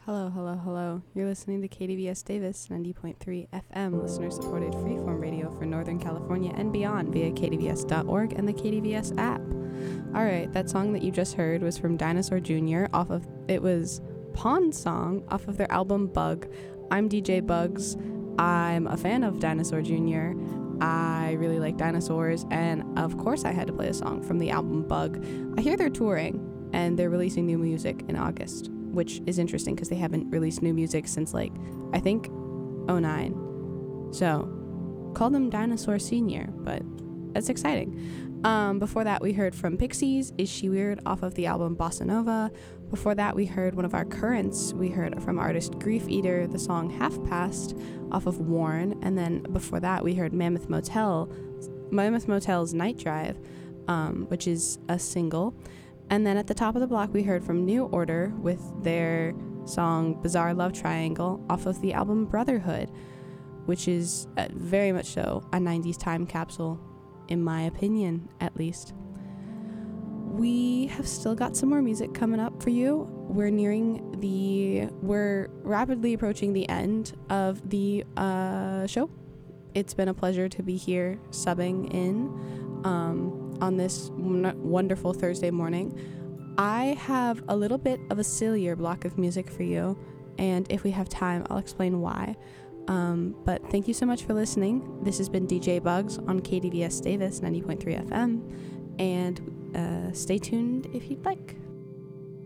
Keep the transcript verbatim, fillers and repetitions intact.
Hello, hello, hello. You're listening to K D V S Davis ninety point three F M, listener-supported freeform radio for Northern California and beyond via K D V S dot org and the K D V S app. All right, that song that you just heard was from Dinosaur Junior off of, it was Pawn's song off of their album Bug. I'm D J Bugs. I'm a fan of Dinosaur Junior I really like dinosaurs, and of course I had to play a song from the album Bug. I hear they're touring, and they're releasing new music in August, which is interesting because they haven't released new music since, like, I think oh nine. So, call them Dinosaur Senior, but that's exciting. Um, before that, we heard from Pixies, Is She Weird, off of the album Bossa Nova. Before that, we heard one of our currents. We heard from artist Grief Eater, the song Half Past, off of Worn. And then before that, we heard Mammoth Motel, Mammoth Motel's Night Drive, um, which is a single. And then at the top of the block, we heard from New Order with their song Bizarre Love Triangle off of the album Brotherhood, which is uh, very much so a nineties time capsule, in my opinion, at least. We have still got some more music coming up for you. We're nearing the, we're rapidly approaching the end of the uh, show. It's been a pleasure to be here subbing in um, on this w- wonderful Thursday morning. I have a little bit of a sillier block of music for you, and if we have time, I'll explain why. Um, but thank you so much for listening. This has been D J Bugs on K D V S Davis ninety point three F M, and uh, stay tuned if you'd like.